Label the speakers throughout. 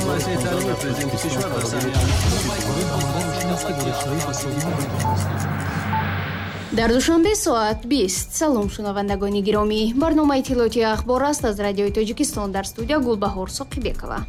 Speaker 1: дар душанбе соат 20. салом шунавандагони гиромӣ, барномаи иттилоъоти ахбор аст аз радиои Тоҷикистон. дар студия Гулбаҳор Соқибекова.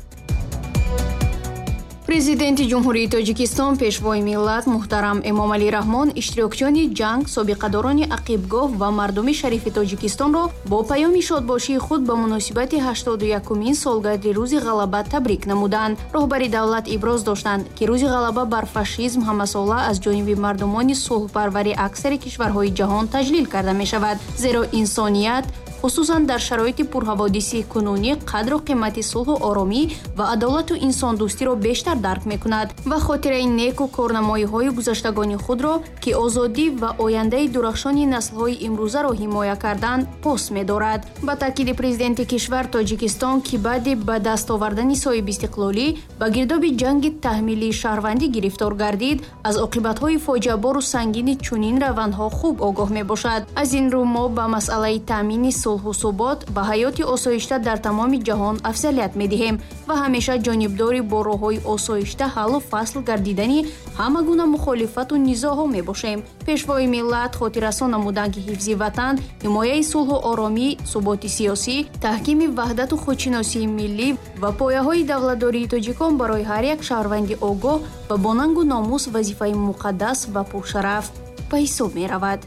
Speaker 1: Президенти ҷумҳурии Тоҷикистон, пешвои миллат муҳтарам Эмомалӣ Раҳмон, иштирокчиёни ҷанг, собиқадорони ақибгоҳ ва мардуми шарифи Тоҷикистонро бо паёми шодбошии худ ба муносибати 81-умин солгарди Рӯзи Ғалаба табрик намуданд. роҳбари давлат иброз доштанд, ки Рӯзи Ғалаба бар фашизм ҳамасола аз ҷониби мардумони сулҳпарвари аксари кишварҳои ҷаҳон таҷлил карда мешавад, зеро инсоният хусусан дар шароити пурҳаводиси кунунӣ қадру қимати сулҳу оромӣ ва адолату инсондӯстиро бештар дарк мекунад ва хотираи неку корнамоиҳои гузаштагони худро, ки озодӣ ва ояндаи дурахшони наслҳои имрӯзаро ҳимоя карданд, пос медорад. ба таъкиди президенти кишвар, Тоҷикистон, ки баъди ба даст овардани соҳиби истиқлолӣ ба гирдоби ҷанги таҳмилии шаҳрвандӣ гирифтор гардид, аз оқибатҳои фоҷиабору сангини чунин равандҳо хуб огоҳ мебошад. аз ин рӯ мо ба масъалаи таъмини сулҳу субот ва ҳаёти осоишта дар тамоми ҷаҳон афзалият медиҳем ва ҳамеша ҷонибдори бо роҳҳои осоишта ҳаллу фасл гардидани ҳама гуна мухолифату низоъҳо мебошем. пешвои миллат хотиррасон намуданд, ки ҳифзи ватан, ҳимояи сулҳу оромӣ, суботи сиёсӣ, таҳкими ваҳдату худшиносии миллӣ ва пояҳои давлатдории тоҷикон барои ҳар як шаҳрванди огоҳ ва бо нангу номус вазифаи муқаддас ва пуршараф ба ҳисоб меравад.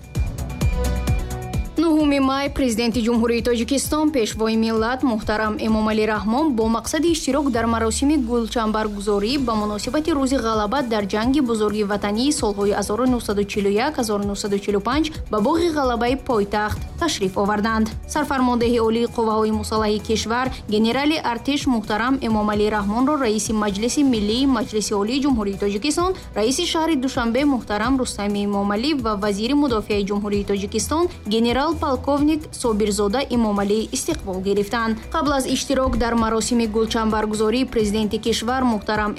Speaker 1: 9 май президенти ҷумҳурии Тоҷикистон, пешвои миллат муҳтарам Эмомалӣ Раҳмон бо мақсади иштирок дар маросими гулчанбаргузорӣ ба муносибати Рӯзи Ғалаба дар ҷанги бузурги ватании солҳои 1941-1945 ба боғи Ғалабаи пойтахт ташриф оварданд. сарфармондеҳи олии қувваҳои мусаллаҳи кишвар генерали артиш муҳтарам Эмомалӣ Раҳмонро раиси Маҷлиси миллии Маҷлиси олии ҷумҳурии Тоҷикистон, раиси шаҳри Душанбе муҳтарам Рустами Эмомалӣ ва вазири мудофиаи ҷумҳурии Тоҷикистон генерал полковник Собирзода Эмомалӣ истиқбол гирифтанд. қабл аз иштирок дар маросими гулчанбаргузорӣ президенти кишвар муҳтарам